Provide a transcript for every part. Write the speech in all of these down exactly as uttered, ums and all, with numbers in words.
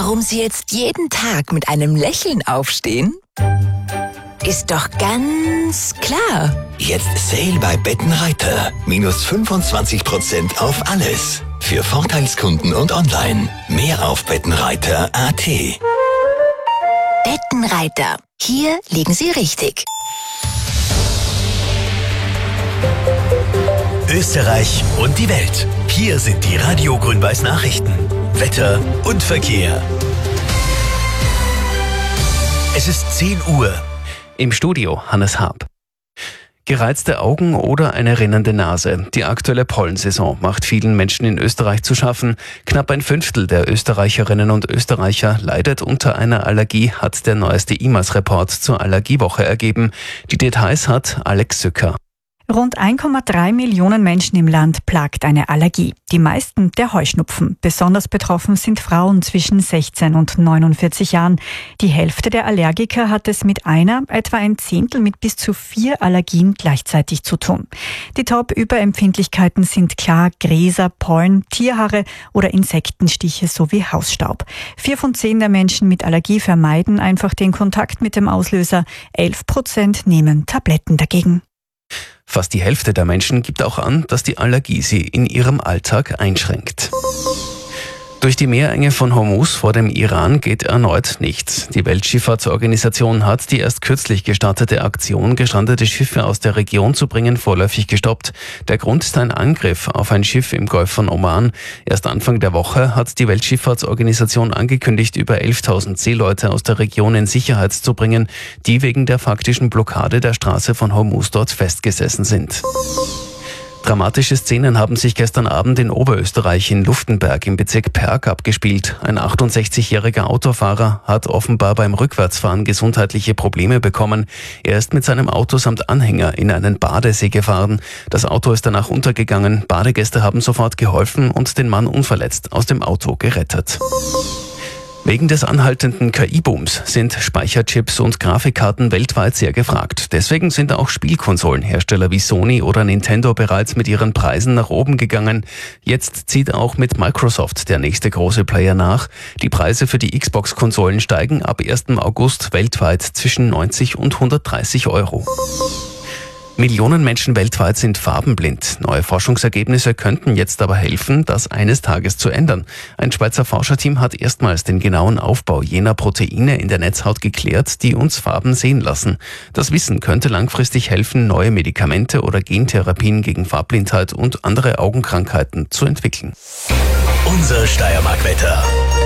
warum Sie jetzt jeden Tag mit einem Lächeln aufstehen? Ist doch ganz klar. Jetzt Sale bei Bettenreiter. Minus fünfundzwanzig Prozent auf alles. Für Vorteilskunden und online. Mehr auf bettenreiter punkt a t. Bettenreiter. Hier liegen Sie richtig. Österreich und die Welt. Hier sind die Radio Grün-Weiß Nachrichten. Wetter und Verkehr. Es ist zehn Uhr. Im Studio Hannes Haab. Gereizte Augen oder eine rinnende Nase. Die aktuelle Pollensaison macht vielen Menschen in Österreich zu schaffen. Knapp ein Fünftel der Österreicherinnen und Österreicher leidet unter einer Allergie, hat der neueste I M A S-Report zur Allergiewoche ergeben. Die Details hat Alex Sücker. Rund eins Komma drei Millionen Menschen im Land plagt eine Allergie. Die meisten der Heuschnupfen. Besonders betroffen sind Frauen zwischen sechzehn und neunundvierzig Jahren. Die Hälfte der Allergiker hat es mit einer, etwa ein Zehntel mit bis zu vier Allergien gleichzeitig zu tun. Die Top-Überempfindlichkeiten sind klar Gräser, Pollen, Tierhaare oder Insektenstiche sowie Hausstaub. Vier von zehn der Menschen mit Allergie vermeiden einfach den Kontakt mit dem Auslöser. Elf Prozent nehmen Tabletten dagegen. Fast die Hälfte der Menschen gibt auch an, dass die Allergie sie in ihrem Alltag einschränkt. Durch die Meerenge von Hormuz vor dem Iran geht erneut nichts. Die Weltschifffahrtsorganisation hat die erst kürzlich gestartete Aktion, gestrandete Schiffe aus der Region zu bringen, vorläufig gestoppt. Der Grund ist ein Angriff auf ein Schiff im Golf von Oman. Erst Anfang der Woche hat die Weltschifffahrtsorganisation angekündigt, über elftausend Seeleute aus der Region in Sicherheit zu bringen, die wegen der faktischen Blockade der Straße von Hormuz dort festgesessen sind. Dramatische Szenen haben sich gestern Abend in Oberösterreich in Luftenberg im Bezirk Perg abgespielt. Ein achtundsechzigjähriger Autofahrer hat offenbar beim Rückwärtsfahren gesundheitliche Probleme bekommen. Er ist mit seinem Auto samt Anhänger in einen Badesee gefahren. Das Auto ist danach untergegangen. Badegäste haben sofort geholfen und den Mann unverletzt aus dem Auto gerettet. Wegen des anhaltenden K I-Booms sind Speicherchips und Grafikkarten weltweit sehr gefragt. Deswegen sind auch Spielkonsolenhersteller wie Sony oder Nintendo bereits mit ihren Preisen nach oben gegangen. Jetzt zieht auch mit Microsoft der nächste große Player nach. Die Preise für die Xbox-Konsolen steigen ab ersten August weltweit zwischen neunzig und hundertdreißig Euro. Millionen Menschen weltweit sind farbenblind. Neue Forschungsergebnisse könnten jetzt aber helfen, das eines Tages zu ändern. Ein Schweizer Forscherteam hat erstmals den genauen Aufbau jener Proteine in der Netzhaut geklärt, die uns Farben sehen lassen. Das Wissen könnte langfristig helfen, neue Medikamente oder Gentherapien gegen Farblindheit und andere Augenkrankheiten zu entwickeln. Unser Steiermark-Wetter.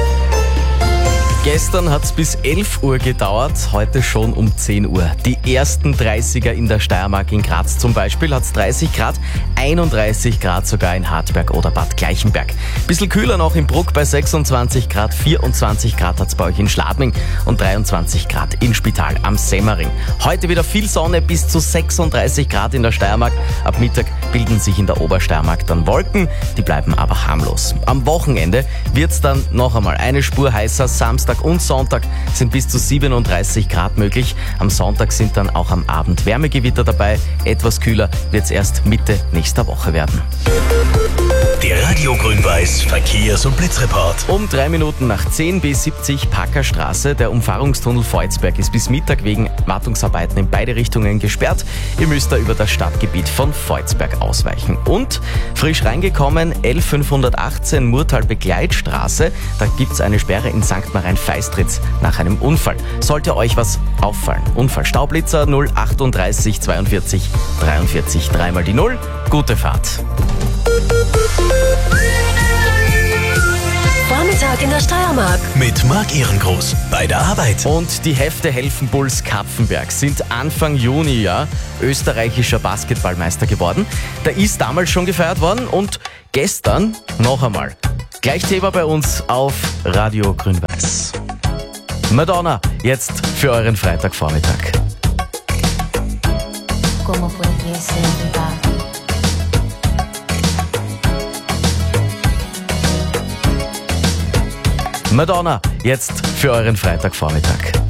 Gestern hat es bis elf Uhr gedauert, heute schon um zehn Uhr. Die ersten dreißiger in der Steiermark, in Graz zum Beispiel, hat es dreißig Grad, einunddreißig Grad sogar in Hartberg oder Bad Gleichenberg. Bisschen kühler noch in Bruck bei sechsundzwanzig Grad, vierundzwanzig Grad hat es bei euch in Schladming und dreiundzwanzig Grad in Spital am Semmering. Heute wieder viel Sonne, bis zu sechsunddreißig Grad in der Steiermark. Ab Mittag bilden sich in der Obersteiermark dann Wolken, die bleiben aber harmlos. Am Wochenende wird es dann noch einmal eine Spur heißer. Samstag und Sonntag sind bis zu siebenunddreißig Grad möglich. Am Sonntag sind dann auch am Abend Wärmegewitter dabei. Etwas kühler wird es erst Mitte nächster Woche werden. Der Radio Grün-Weiß Verkehrs- und Blitzreport. Um drei Minuten nach zehn B siebzig Packerstraße. Der Umfahrungstunnel Volzberg ist bis Mittag wegen Wartungsarbeiten in beide Richtungen gesperrt. Ihr müsst da über das Stadtgebiet von Volzberg ausweichen. Und frisch reingekommen, L fünfhundertachtzehn Murtal-Begleitstraße. Da gibt's eine Sperre in Sankt Marien-Feistritz nach einem Unfall. Sollte euch was auffallen? Unfall Staublitzer null achtunddreißig zweiundvierzig dreiundvierzig, dreimal die Null. Gute Fahrt. Vormittag in der Steiermark. Mit Marc Ehrengroß bei der Arbeit. Und die Hefte helfen Bulls Kapfenberg sind Anfang Juni ja österreichischer Basketballmeister geworden. Da ist damals schon gefeiert worden und gestern noch einmal. Gleich Thema bei uns auf Radio Grün-Weiß. Madonna, jetzt für euren Freitagvormittag. Como pudiese olvidar. Madonna, jetzt für euren Freitagvormittag.